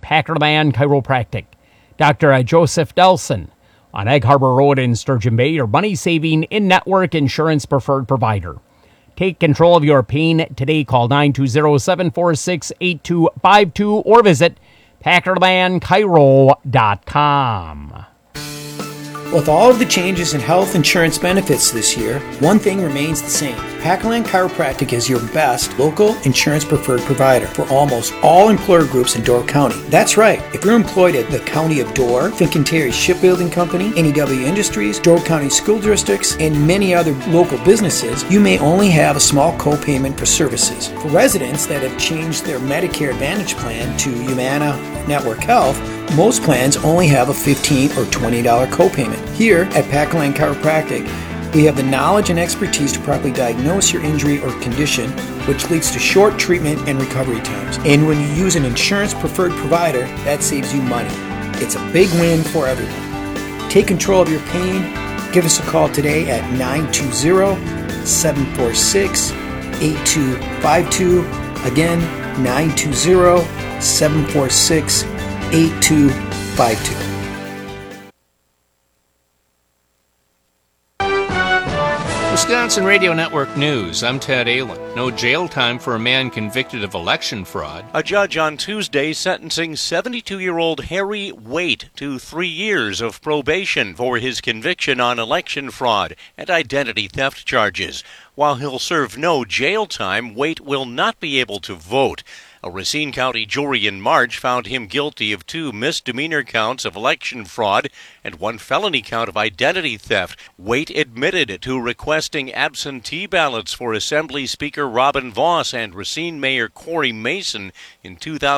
Packerman Chiropractic. Dr. Joseph Delson on Egg Harbor Road in Sturgeon Bay, your money-saving in-network insurance preferred provider. Take control of your pain today. Call 920-746-8252 or visit PackermanChiro.com. With all of the changes in health insurance benefits this year, one thing remains the same. Packerland Chiropractic is your best local insurance preferred provider for almost all employer groups in Door County. That's right. If you're employed at the County of Door, Fincantieri Shipbuilding Company, NEW Industries, Door County School Districts, and many other local businesses, you may only have a small co-payment for services. For residents that have changed their Medicare Advantage plan to Humana Network Health, most plans only have a $15 or $20 copayment. Here at Packerland Chiropractic, we have the knowledge and expertise to properly diagnose your injury or condition, which leads to short treatment and recovery times. And when you use an insurance-preferred provider, that saves you money. It's a big win for everyone. Take control of your pain. Give us a call today at 920-746-8252. Again, 920-746-8252. Wisconsin Radio Network News, I'm Ted Allen. No jail time for a man convicted of election fraud. A judge on Tuesday sentencing 72-year-old Harry Waite to 3 years of probation for his conviction on election fraud and identity theft charges. While he'll serve no jail time, Waite will not be able to vote. A Racine County jury in March found him guilty of 2 misdemeanor counts of election fraud and 1 felony count of identity theft. Waite admitted to requesting absentee ballots for Assembly Speaker Robin Voss and Racine Mayor Corey Mason in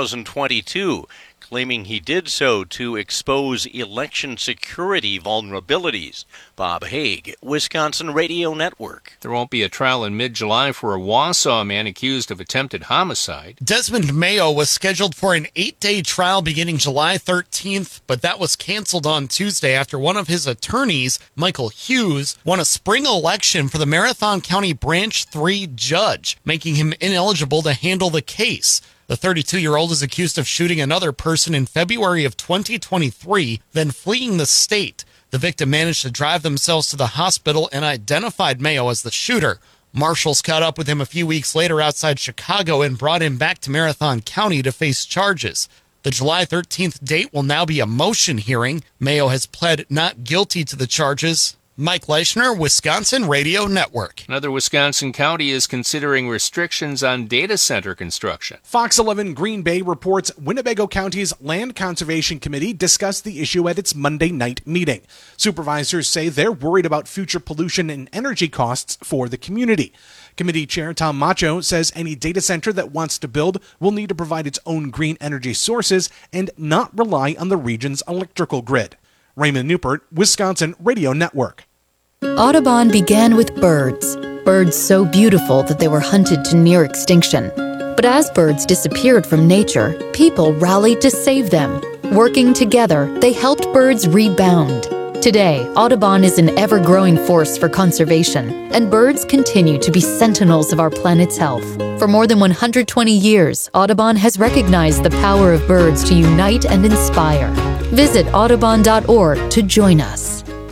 2022, claiming he did so to expose election security vulnerabilities. Bob Haig, Wisconsin Radio Network. There won't be a trial in mid-July for a Wausau man accused of attempted homicide. Desmond Mayo was scheduled for an 8-day trial beginning July 13th, but that was canceled on Tuesday after one of his attorneys, Michael Hughes, won a spring election for the Marathon County Branch 3 judge, making him ineligible to handle the case. The 32-year-old is accused of shooting another person in February of 2023, then fleeing the state. The victim managed to drive themselves to the hospital and identified Mayo as the shooter. Marshals caught up with him a few weeks later outside Chicago and brought him back to Marathon County to face charges. The July 13th date will now be a motion hearing. Mayo has pled not guilty to the charges. Mike Leischner, Wisconsin Radio Network. Another Wisconsin county is considering restrictions on data center construction. Fox 11 Green Bay reports Winnebago County's Land Conservation Committee discussed the issue at its Monday night meeting. Supervisors say they're worried about future pollution and energy costs for the community. Committee Chair Tom Macho says any data center that wants to build will need to provide its own green energy sources and not rely on the region's electrical grid. Raymond Newport, Wisconsin Radio Network. Audubon began with birds. Birds so beautiful that they were hunted to near extinction. But as birds disappeared from nature, people rallied to save them. Working together, they helped birds rebound. Today, Audubon is an ever-growing force for conservation, and birds continue to be sentinels of our planet's health. For more than 120 years, Audubon has recognized the power of birds to unite and inspire. Visit audubon.org to join us.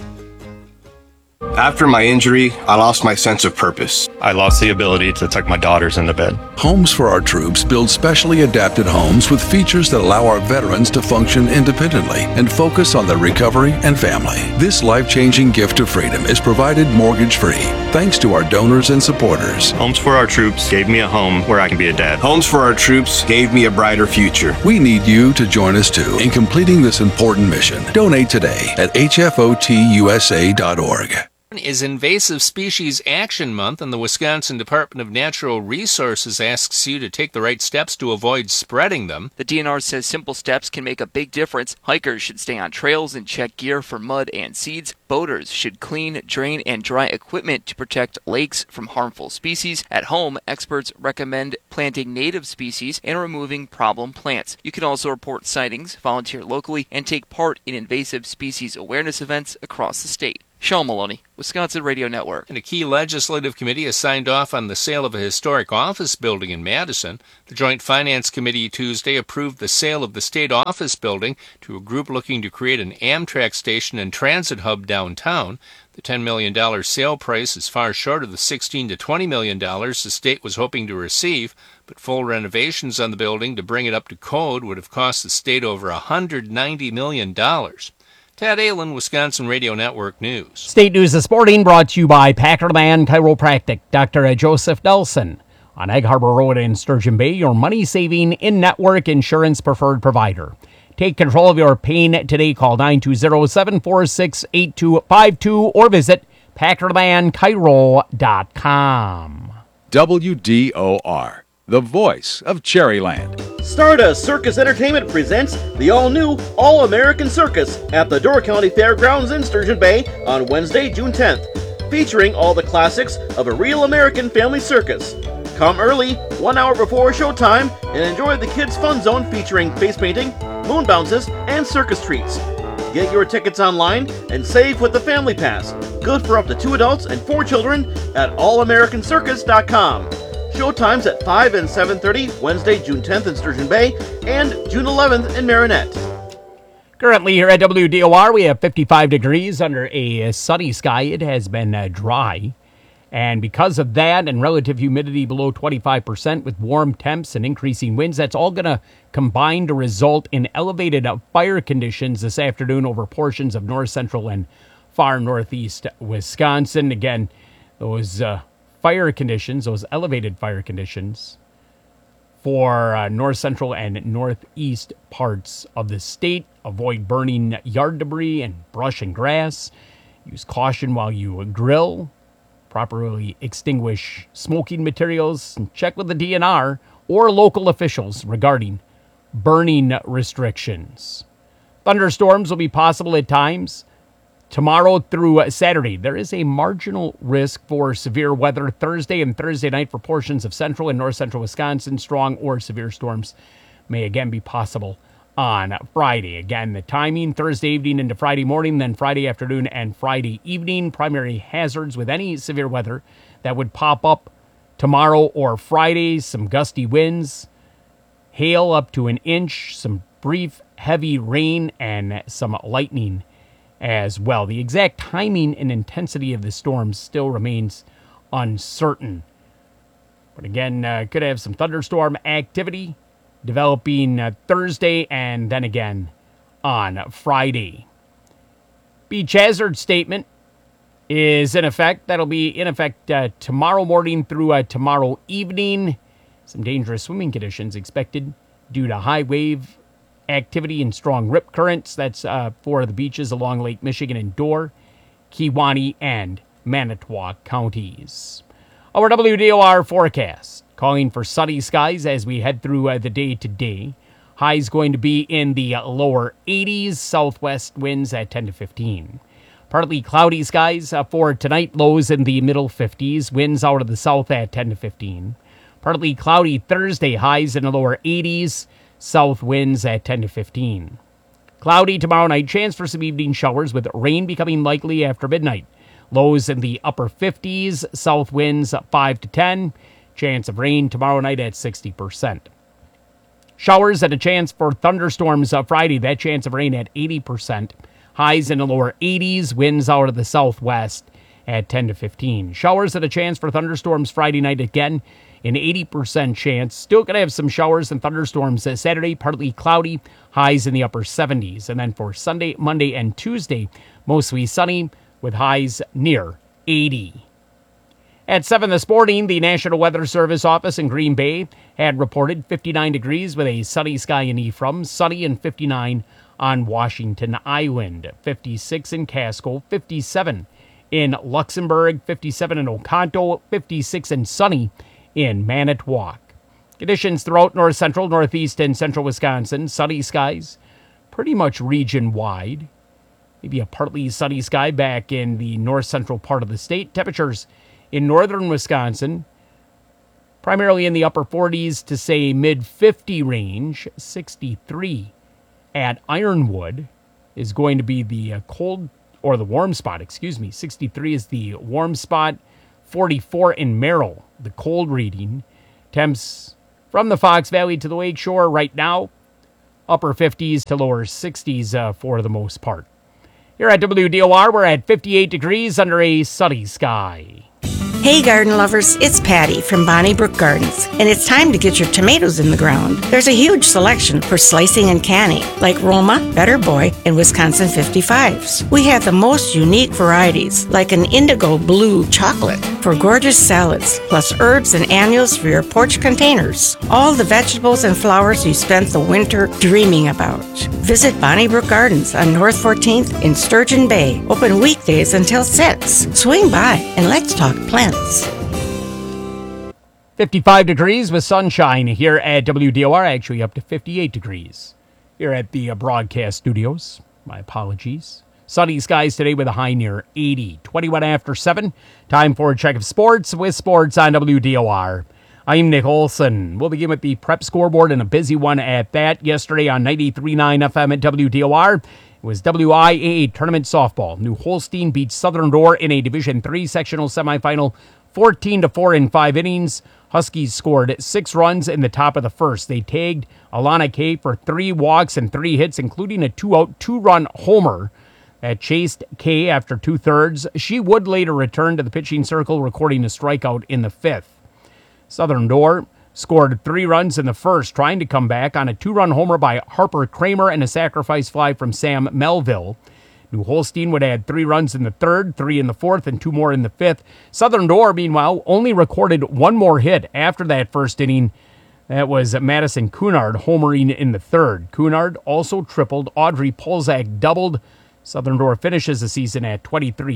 After my injury, I lost my sense of purpose. I lost the ability to tuck my daughters into bed. Homes for Our Troops builds specially adapted homes with features that allow our veterans to function independently and focus on their recovery and family. This life-changing gift of freedom is provided mortgage-free, thanks to our donors and supporters. Homes for Our Troops gave me a home where I can be a dad. Homes for Our Troops gave me a brighter future. We need you to join us too in completing this important mission. Donate today at hfotusa.org. Is Invasive Species Action Month, and the Wisconsin Department of Natural Resources asks you to take the right steps to avoid spreading them. The DNR says simple steps can make a big difference. Hikers should stay on trails and check gear for mud and seeds. Boaters should clean, drain, and dry equipment to protect lakes from harmful species. At home, experts recommend planting native species and removing problem plants. You can also report sightings, volunteer locally, and take part in invasive species awareness events across the state. Sean Maloney, Wisconsin Radio Network. And a key legislative committee has signed off on the sale of a historic office building in Madison. The Joint Finance Committee Tuesday approved the sale of the state office building to a group looking to create an Amtrak station and transit hub downtown. The $10 million sale price is far short of the $16 to $20 million the state was hoping to receive, but full renovations on the building to bring it up to code would have cost the state over $190 million. Tad Allen, Wisconsin Radio Network News. State News this morning brought to you by Packerman Chiropractic, Dr. Joseph Nelson on Egg Harbor Road in Sturgeon Bay, your money-saving in-network insurance preferred provider. Take control of your pain today. Call 920-746-8252 or visit PackermanChiro.com. WDOR, the voice of Cherryland. Stardust Circus Entertainment presents the all-new All-American Circus at the Door County Fairgrounds in Sturgeon Bay on Wednesday, June 10th, featuring all the classics of a real American family circus. Come early, 1 hour before showtime, and enjoy the Kids Fun Zone featuring face painting, moon bounces, and circus treats. Get your tickets online and save with the Family Pass, good for up to 2 adults and 4 children at allamericancircus.com. Showtimes at 5 and 7:30 Wednesday, June 10th in Sturgeon Bay and June 11th in Marinette. Currently here at WDOR, we have 55 degrees under a sunny sky. It has been dry. And because of that and relative humidity below 25% with warm temps and increasing winds, that's all going to combine to result in elevated fire conditions this afternoon over portions of north central and far northeast Wisconsin. Again, those fire conditions, those elevated fire conditions for north central and northeast parts of the state. Avoid burning yard debris and brush and grass. Use caution while you grill. Properly extinguish smoking materials, and check with the DNR or local officials regarding burning restrictions. Thunderstorms will be possible at times tomorrow through Saturday. There is a marginal risk for severe weather Thursday and Thursday night for portions of central and north central Wisconsin. Strong or severe storms may again be possible on Friday. Again, the timing, Thursday evening into Friday morning, then Friday afternoon and Friday evening. Primary hazards with any severe weather that would pop up tomorrow or Friday. Some gusty winds, hail up to an inch, some brief heavy rain, and some lightning as well. The exact timing and intensity of the storms still remains uncertain. But again, could have some thunderstorm activity developing Thursday and then again on Friday. Beach hazard statement is in effect. That'll be in effect tomorrow morning through tomorrow evening. Some dangerous swimming conditions expected due to high wave activity and strong rip currents. That's for the beaches along Lake Michigan and Door, Kewaunee, and Manitowoc counties. Our WDOR forecast calling for sunny skies as we head through the day today. Highs going to be in the lower 80s, southwest winds at 10 to 15. Partly cloudy skies for tonight, lows in the middle 50s, winds out of the south at 10 to 15. Partly cloudy Thursday, highs in the lower 80s, south winds at 10 to 15. Cloudy tomorrow night, chance for some evening showers with rain becoming likely after midnight. Lows in the upper 50s, south winds 5 to 10. Chance of rain tomorrow night at 60%. Showers and a chance for thunderstorms Friday. That chance of rain at 80%. Highs in the lower 80s. Winds out of the southwest at 10 to 15. Showers and a chance for thunderstorms Friday night again. An 80% chance. Still going to have some showers and thunderstorms Saturday. Partly cloudy. Highs in the upper 70s. And then for Sunday, Monday, and Tuesday, mostly sunny with highs near 80. At 7 this morning, the National Weather Service office in Green Bay had reported 59 degrees with a sunny sky in Ephraim, sunny and 59 on Washington Island, 56 in Casco, 57 in Luxembourg, 57 in Oconto, 56 and sunny in Manitowoc. Conditions throughout north central, northeast, and central Wisconsin, sunny skies pretty much region-wide. Maybe a partly sunny sky back in the north central part of the state. Temperatures in northern Wisconsin, primarily in the upper 40s to say mid-50 range. 63 at Ironwood is going to be the cold or the warm spot, 63 is the warm spot, 44 in Merrill, the cold reading. Temps from the Fox Valley to the Lakeshore right now, upper 50s to lower 60s for the most part. Here at WDOR, we're at 58 degrees under a sunny sky. Hey garden lovers, it's Patty from Bonnybrook Gardens, and it's time to get your tomatoes in the ground. There's a huge selection for slicing and canning, like Roma, Better Boy, and Wisconsin 55s. We have the most unique varieties, like an indigo blue chocolate for gorgeous salads, plus herbs and annuals for your porch containers. All the vegetables and flowers you spent the winter dreaming about. Visit Bonnybrook Gardens on North 14th in Sturgeon Bay, open weekdays until 6. Swing by and let's talk plants. 55 degrees with sunshine here at WDOR, actually up to 58 degrees here at the broadcast studios. My apologies. Sunny skies today with a high near 80. 21 after 7. Time for a check of sports with sports on WDOR. I'm Nick Olson. We'll begin with the prep scoreboard and a busy one at that. Yesterday on 93.9 FM at WDOR. It was WIAA tournament softball. New Holstein beat Southern Door in a Division III sectional semifinal, 14-4 in 5 innings. Huskies scored 6 runs in the top of the first. They tagged Alana Kay for 3 walks and 3 hits, including a 2-out, 2-run homer that chased Kay after 2/3. She would later return to the pitching circle, recording a strikeout in the 5th. Southern Door scored 3 runs in the first, trying to come back on a 2-run homer by Harper Kramer and a sacrifice fly from Sam Melville. New Holstein would add 3 runs in the 3rd, 3 in the 4th, and 2 more in the 5th. Southern Door, meanwhile, only recorded 1 more hit after that first inning. That was Madison Cunard homering in the 3rd. Cunard also tripled. Audrey Polzak doubled. Southern Door finishes the season at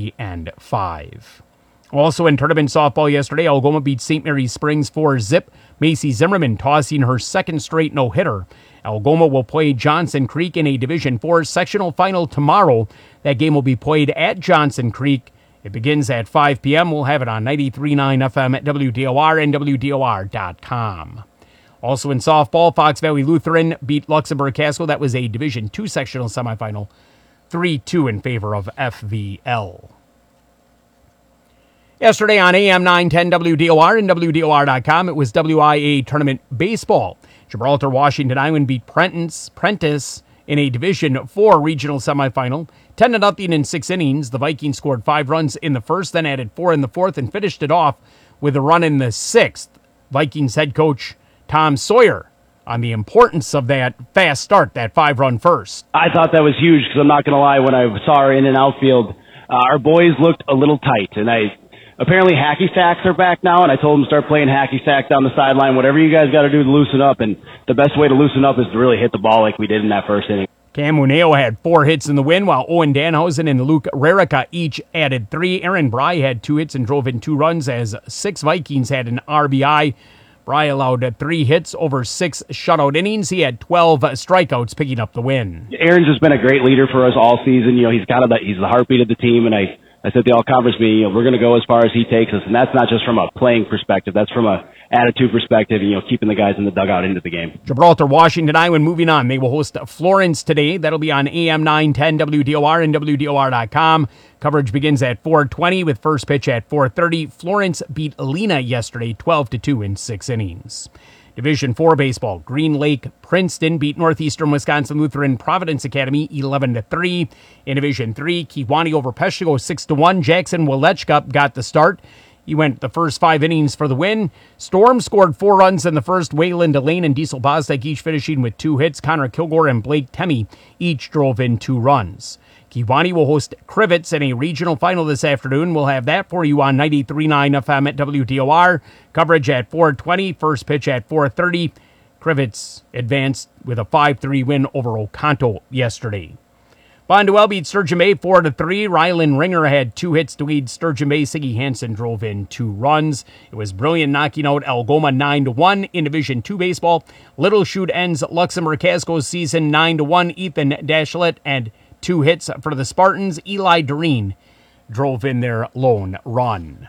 23-5. Also in tournament softball yesterday, Algoma beat St. Mary's Springs 4-zip. Macy Zimmerman tossing her 2nd straight no-hitter. Algoma will play Johnson Creek in a Division IV sectional final tomorrow. That game will be played at Johnson Creek. It begins at 5 p.m. We'll have it on 93.9 FM at WDOR and WDOR.com. Also in softball, Fox Valley Lutheran beat Luxembourg Casco. That was a Division II sectional semifinal, 3-2 in favor of FVL. Yesterday on AM 910 WDOR and WDOR.com, it was WIAA Tournament Baseball. Gibraltar Washington Island beat Prentice in a Division IV regional semifinal, 10-0 in 6 innings. The Vikings scored 5 runs in the first, then added 4 in the 4th, and finished it off with a run in the 6th. Vikings head coach Tom Sawyer on the importance of that fast start, that 5-run first. I thought that was huge because I'm not going to lie, when I saw our in and outfield, our boys looked a little tight, and apparently hacky sacks are back now, and I told them to start playing hacky sack down the sideline, whatever you guys got to do to loosen up, and the best way to loosen up is to really hit the ball like we did in that first inning. Cam Muneo had 4 hits in the win, while Owen Danhausen and Luke Rarica each added 3. Aaron Bry had 2 hits and drove in 2 runs, as 6 Vikings had an RBI. Bry allowed 3 hits over 6 shutout innings. He had 12 strikeouts, picking up the win. Aaron's just been a great leader for us all season. He's he's the heartbeat of the team, and I said the all-conference meeting, we're going to go as far as he takes us, and that's not just from a playing perspective. That's from a attitude perspective, and keeping the guys in the dugout into the game. Gibraltar Washington Island moving on. They will host Florence today. That'll be on AM 910 WDOR and WDOR.com. Coverage begins at 4:20 with first pitch at 4:30. Florence beat Lena yesterday 12-2 in 6 innings. Division IV baseball. Green Lake Princeton beat Northeastern Wisconsin Lutheran Providence Academy 11-3. In Division III, Kewanee over Peshtigo 6-1. Jackson Walechka got the start. He went the first 5 innings for the win. Storm scored 4 runs in the first. Wayland Delane and Diesel Bostek each finishing with 2 hits. Connor Kilgore and Blake Temmie each drove in 2 runs. Kewanee will host Crivets in a regional final this afternoon. We'll have that for you on 93.9 FM at WDOR. Coverage at 4:20, first pitch at 4:30. Crivets advanced with a 5-3 win over Oconto yesterday. Bonduel beat Sturgeon Bay 4-3. Rylan Ringer had 2 hits to lead Sturgeon Bay. Siggy Hansen drove in 2 runs. It was brilliant, knocking out Algoma 9-1 in Division II baseball. Little Chute ends Luxembourg Casco's season 9-1. Ethan Dashlett and 2 hits for the Spartans. Eli Doreen drove in their lone run.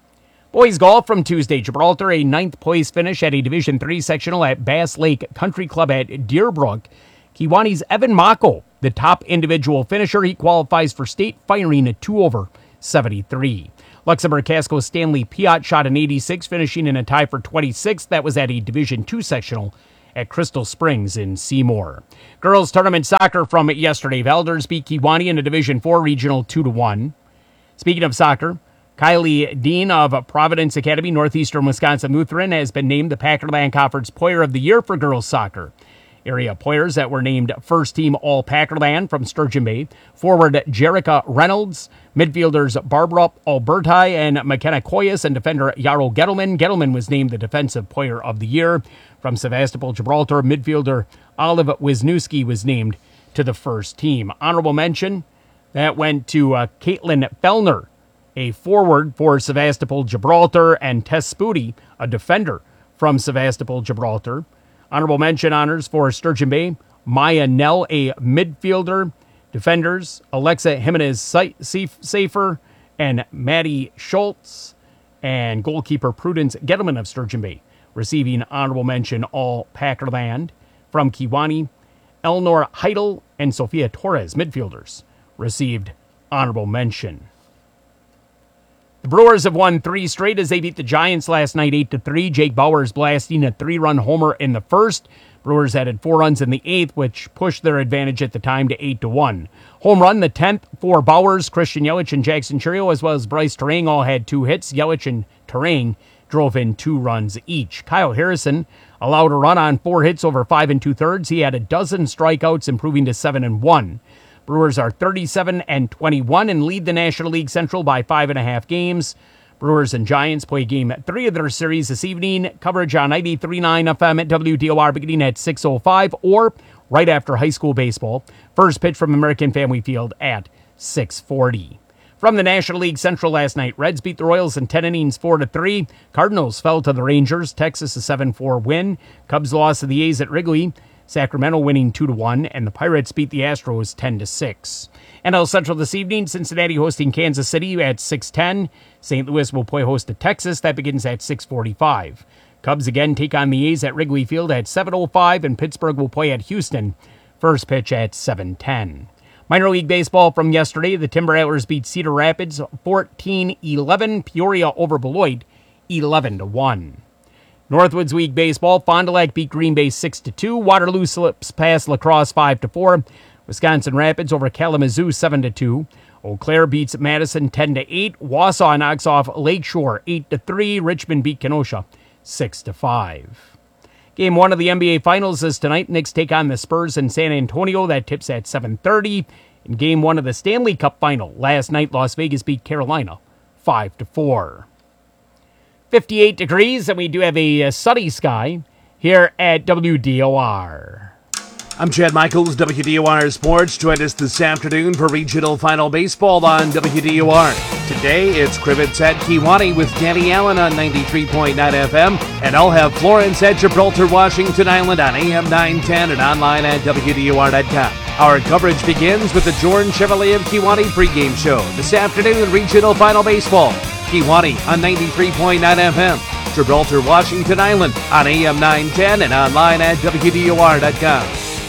Boys golf from Tuesday. Gibraltar, a 9th place finish at a Division III sectional at Bass Lake Country Club at Deerbrook. Kewanee's Evan Mako the top individual finisher. He qualifies for state, firing a 2 over 73. Luxembourg Casco Stanley Piot shot an 86, finishing in a tie for 26th. That was at a Division II sectional at Crystal Springs in Seymour. Girls tournament soccer from yesterday. Valders beat Kewanee in a Division IV regional 2-1. Speaking of soccer, Kylie Dean of Providence Academy, Northeastern Wisconsin Lutheran, has been named the Packerland Conference Player of the Year for girls soccer. Area players that were named first team All Packerland from Sturgeon Bay: forward Jerica Reynolds, midfielders Barbara Alberti and McKenna Koyas, and defender Yarrow Gettleman. Gettleman was named the Defensive Player of the Year. From Sevastopol Gibraltar, midfielder Olive Wisniewski was named to the first team. Honorable mention that went to Caitlin Fellner, a forward for Sevastopol Gibraltar, and Tess Spooty, a defender from Sevastopol Gibraltar. Honorable mention honors for Sturgeon Bay: Maya Nell, a midfielder. Defenders Alexa Jimenez Safer and Maddie Schultz. And goalkeeper Prudence Gettleman of Sturgeon Bay receiving honorable mention All Packerland. From Kewanee, Elnor Heidel and Sophia Torres, midfielders, received honorable mention. The Brewers have won 3 straight as they beat the Giants last night 8-3. Jake Bowers blasting a 3-run homer in the first. Brewers added 4 runs in the 8th, which pushed their advantage at the time to 8-1. Home run, the 10th for Bowers. Christian Yelich and Jackson Churio, as well as Bryce Terang, all had 2 hits. Yelich and Terang drove in 2 runs each. Kyle Harrison allowed a run on 4 hits over 5 2/3. He had a dozen strikeouts, improving to 7-1. Brewers are 37-21 and lead the National League Central by 5.5 games. Brewers and Giants play game 3 of their series this evening. Coverage on 93.9 FM at WDOR beginning at 6:05 or right after high school baseball. First pitch from American Family Field at 6:40. From the National League Central last night, Reds beat the Royals in 10 innings 4-3. Cardinals fell to the Rangers. Texas a 7-4 win. Cubs lost to the A's at Wrigley. Sacramento winning 2-1, and the Pirates beat the Astros 10-6. NL Central this evening, Cincinnati hosting Kansas City at 6:10. St. Louis will play host to Texas. That begins at 6:45. Cubs again take on the A's at Wrigley Field at 7:05, and Pittsburgh will play at Houston. First pitch at 7:10. Minor League Baseball from yesterday, the Timber Rattlers beat Cedar Rapids 14-11. Peoria over Beloit 11-1. Northwoods League Baseball, Fond du Lac beat Green Bay 6-2. Waterloo slips past La Crosse 5-4. Wisconsin Rapids over Kalamazoo 7-2. Eau Claire beats Madison 10-8. Wausau knocks off Lakeshore 8-3. Richmond beat Kenosha 6-5. Game 1 of the NBA Finals is tonight. Knicks take on the Spurs in San Antonio. That tips at 7:30. In Game 1 of the Stanley Cup Final, last night Las Vegas beat Carolina 5-4. 58 degrees, and we do have a sunny sky here at WDOR. I'm Chad Michaels, WDOR Sports. Join us this afternoon for Regional Final Baseball on WDOR. Today, it's Crivets at Kewanee with Danny Allen on 93.9 FM, and I'll have Florence at Gibraltar, Washington Island on AM 910 and online at WDOR.com. Our coverage begins with the Jordan Chevrolet of Kewanee pregame show. This afternoon, Regional Final Baseball. Kewanee on 93.9 FM. Gibraltar, Washington Island on AM 910 and online at WDOR.com.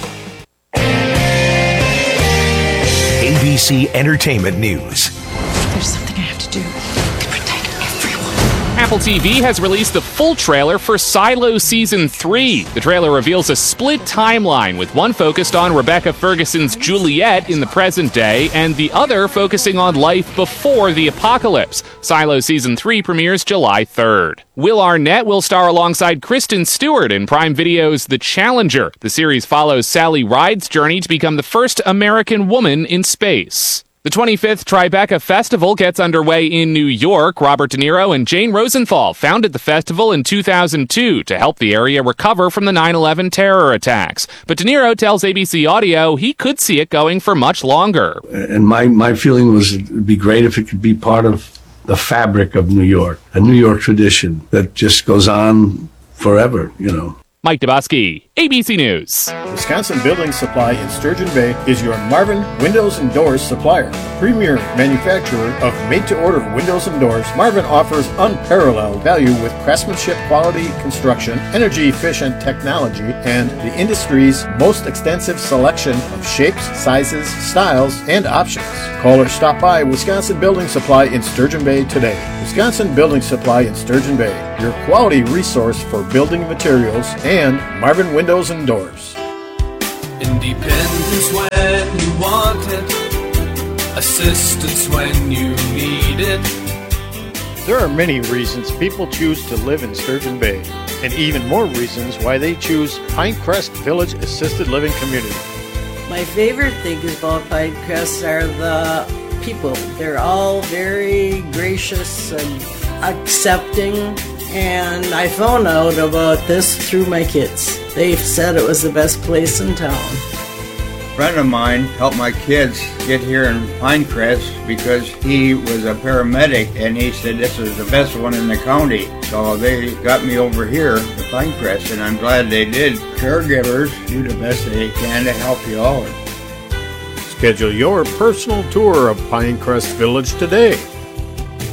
ABC Entertainment News. There's something I have to do to protect everyone. Apple TV has released the full trailer for Silo Season 3. The trailer reveals a split timeline, with one focused on Rebecca Ferguson's Juliet in the present day, and the other focusing on life before the apocalypse. Silo Season 3 premieres July 3rd. Will Arnett will star alongside Kristen Stewart in Prime Video's The Challenger. The series follows Sally Ride's journey to become the first American woman in space. The 25th Tribeca Festival gets underway in New York. Robert De Niro and Jane Rosenthal founded the festival in 2002 to help the area recover from the 9/11 terror attacks. But De Niro tells ABC Audio he could see it going for much longer. And my feeling was it'd be great if it could be part of the fabric of New York, a New York tradition that just goes on forever, you know. Mike Dubosky, ABC News. Wisconsin Building Supply in Sturgeon Bay is your Marvin Windows and Doors supplier. Premier manufacturer of made-to-order windows and doors, Marvin offers unparalleled value with craftsmanship, quality construction, energy-efficient technology, and the industry's most extensive selection of shapes, sizes, styles, and options. Call or stop by Wisconsin Building Supply in Sturgeon Bay today. Wisconsin Building Supply in Sturgeon Bay, your quality resource for building materials, and Marvin Windows and Doors. Independence when you want it, assistance when you need it. There are many reasons people choose to live in Sturgeon Bay, and even more reasons why they choose Pinecrest Village Assisted Living Community. My favorite thing about Pinecrest are the people. They're all very gracious and accepting, and I found out about this through my kids. They said it was the best place in town. A friend of mine helped my kids get here in Pinecrest because he was a paramedic, and he said this is the best one in the county. So they got me over here to Pinecrest, and I'm glad they did. Caregivers do the best they can to help you out. Schedule your personal tour of Pinecrest Village today.